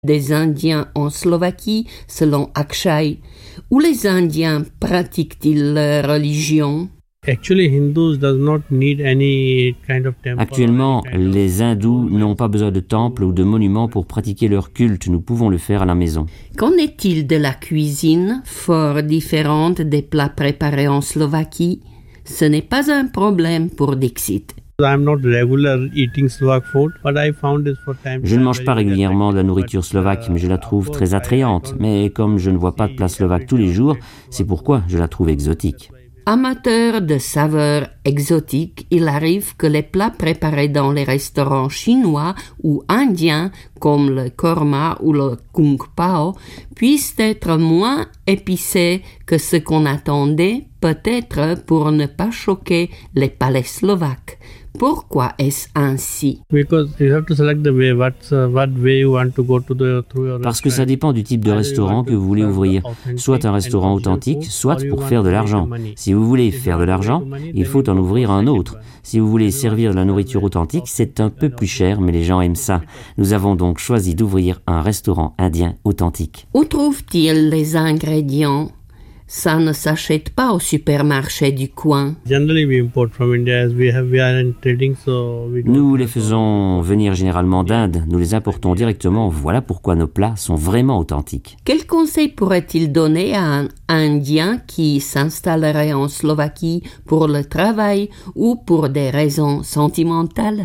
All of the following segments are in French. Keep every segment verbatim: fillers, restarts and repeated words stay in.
des Indiens en Slovaquie, selon Akshay? Où les Indiens pratiquent-ils leur religion? Actuellement, les hindous n'ont pas besoin de temples ou de monuments pour pratiquer leur culte. Nous pouvons le faire à la maison. Qu'en est-il de la cuisine, fort différente des plats préparés en Slovaquie? Ce n'est pas un problème pour Dixit. Je ne mange pas régulièrement de la nourriture slovaque, mais je la trouve très attrayante. Mais comme je ne vois pas de plat slovaque tous les jours, c'est pourquoi je la trouve exotique. Amateur de saveurs exotiques, il arrive que les plats préparés dans les restaurants chinois ou indiens, comme le korma ou le kung pao, puissent être moins épicés que ce qu'on attendait, peut-être pour ne pas choquer les palais slovaques. Pourquoi est-ce ainsi? Parce que ça dépend du type de restaurant que vous voulez ouvrir. Soit un restaurant authentique, soit pour faire de l'argent. Si vous voulez faire de l'argent, il faut en ouvrir un autre. Si vous voulez servir de la nourriture authentique, c'est un peu plus cher, mais les gens aiment ça. Nous avons donc choisi d'ouvrir un restaurant indien authentique. Où trouve-t-il les ingrédients? Ça ne s'achète pas au supermarché du coin. Nous les faisons venir généralement d'Inde. Nous les importons directement. Voilà pourquoi nos plats sont vraiment authentiques. Quel conseil pourrait-il donner à un Indien qui s'installerait en Slovaquie pour le travail ou pour des raisons sentimentales?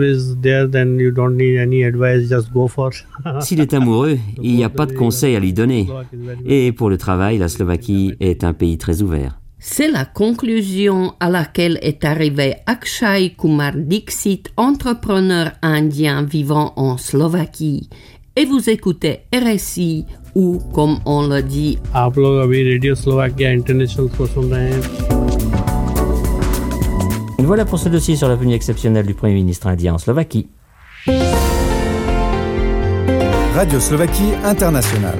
S'il est amoureux, il n'y a pas de conseil à lui donner. Et pour le travail, la Slovaquie est un pays très ouvert. C'est la conclusion à laquelle est arrivé Akshay Kumar Dixit, entrepreneur indien vivant en Slovaquie. Et vous écoutez R S I ou, comme on le dit, आप लोग अभी radio Slovakia international को सुन रहे हैं. Voilà pour ce dossier sur la venue exceptionnelle du Premier ministre indien en Slovaquie. Radio Slovaquie Internationale.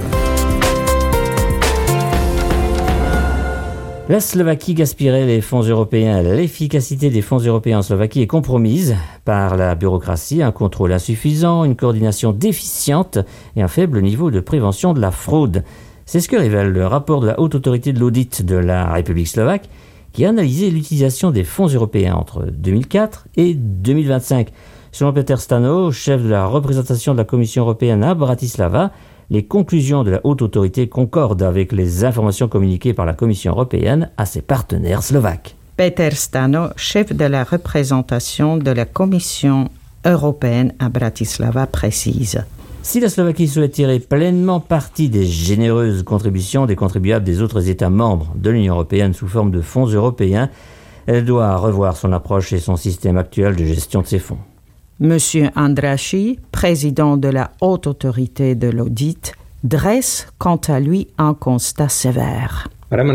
La Slovaquie gaspillerait les fonds européens. L'efficacité des fonds européens en Slovaquie est compromise par la bureaucratie, un contrôle insuffisant, une coordination déficiente et un faible niveau de prévention de la fraude. C'est ce que révèle le rapport de la Haute Autorité de l'Audit de la République slovaque qui a analysé l'utilisation des fonds européens entre deux mille quatre et deux mille vingt-cinq. Selon Peter Stano, chef de la représentation de la Commission européenne à Bratislava, les conclusions de la Haute Autorité concordent avec les informations communiquées par la Commission européenne à ses partenaires slovaques. Peter Stano, chef de la représentation de la Commission européenne à Bratislava, précise. Si la Slovaquie souhaite tirer pleinement parti des généreuses contributions des contribuables des autres États membres de l'Union européenne sous forme de fonds européens, elle doit revoir son approche et son système actuel de gestion de ces fonds. Monsieur Andrassy, président de la Haute Autorité de l'Audit, dresse quant à lui un constat sévère.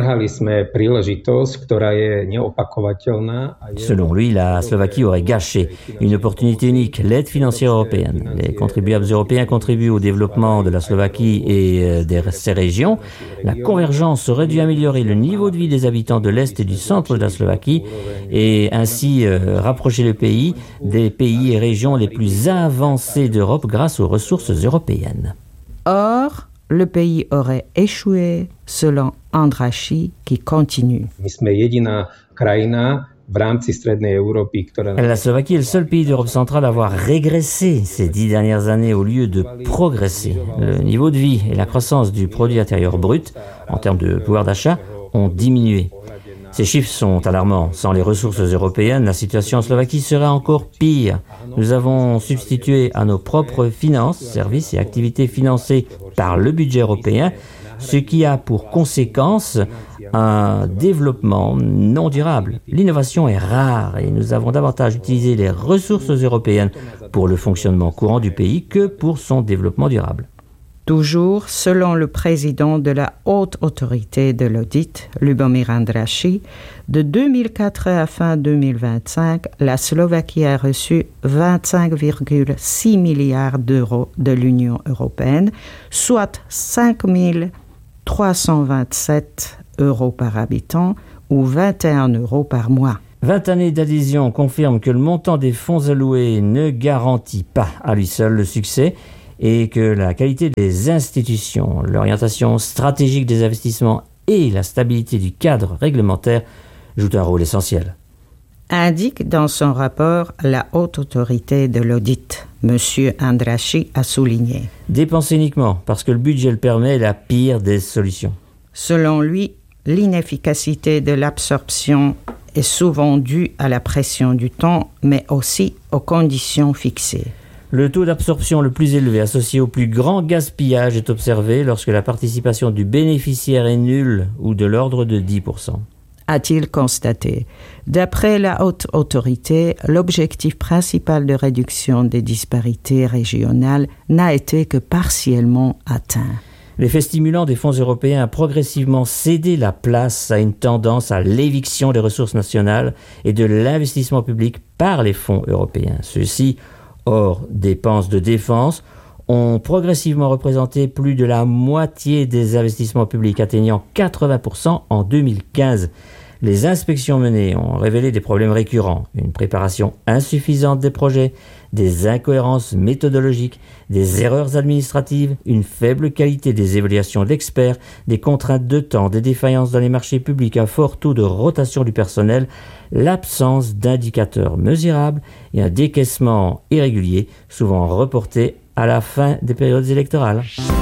Selon lui, la Slovaquie aurait gâché une opportunité unique, l'aide financière européenne. Les contribuables européens contribuent au développement de la Slovaquie et de ses régions. La convergence aurait dû améliorer le niveau de vie des habitants de l'Est et du centre de la Slovaquie et ainsi euh, rapprocher le pays des pays et régions les plus avancés d'Europe grâce aux ressources européennes. Or, le pays aurait échoué, selon Andrassy, qui continue. La Slovaquie est le seul pays d'Europe centrale à avoir régressé ces dix dernières années au lieu de progresser. Le niveau de vie et la croissance du produit intérieur brut, en termes de pouvoir d'achat, ont diminué. Ces chiffres sont alarmants. Sans les ressources européennes, la situation en Slovaquie serait encore pire. Nous avons substitué à nos propres finances, services et activités financées par le budget européen, ce qui a pour conséquence un développement non durable. L'innovation est rare et nous avons davantage utilisé les ressources européennes pour le fonctionnement courant du pays que pour son développement durable. Toujours selon le président de la Haute Autorité de l'Audit, Lubomir Andrassy, de deux mille quatre à fin deux mille vingt-cinq, la Slovaquie a reçu vingt-cinq virgule six milliards d'euros de l'Union européenne, soit cinq mille trois cent vingt-sept euros par habitant ou vingt et un euros par mois. vingt années d'adhésion confirment que le montant des fonds alloués ne garantit pas à lui seul le succès et que la qualité des institutions, l'orientation stratégique des investissements et la stabilité du cadre réglementaire jouent un rôle essentiel. Indique dans son rapport la haute autorité de l'audit. M. Andrassy a souligné. Dépenser uniquement parce que le budget le permet est la pire des solutions. Selon lui, l'inefficacité de l'absorption est souvent due à la pression du temps, mais aussi aux conditions fixées. Le taux d'absorption le plus élevé associé au plus grand gaspillage est observé lorsque la participation du bénéficiaire est nulle ou de l'ordre de dix pour cent. A-t-il constaté. D'après la haute autorité, l'objectif principal de réduction des disparités régionales n'a été que partiellement atteint. L'effet stimulant des fonds européens a progressivement cédé la place à une tendance à l'éviction des ressources nationales et de l'investissement public par les fonds européens. Ceux-ci, hors dépenses de défense, ont progressivement représenté plus de la moitié des investissements publics, atteignant quatre-vingts pour cent en deux mille quinze. Les inspections menées ont révélé des problèmes récurrents, une préparation insuffisante des projets, des incohérences méthodologiques, des erreurs administratives, une faible qualité des évaluations d'experts, des contraintes de temps, des défaillances dans les marchés publics, un fort taux de rotation du personnel, l'absence d'indicateurs mesurables et un décaissement irrégulier, souvent reporté à la fin des périodes électorales.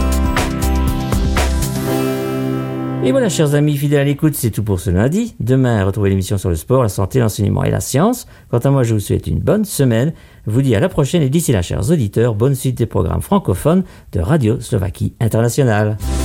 Et voilà, chers amis fidèles à l'écoute, c'est tout pour ce lundi. Demain, retrouvez l'émission sur le sport, la santé, l'enseignement et la science. Quant à moi, je vous souhaite une bonne semaine. Je vous dis à la prochaine et d'ici là, chers auditeurs, bonne suite des programmes francophones de Radio Slovaquie Internationale.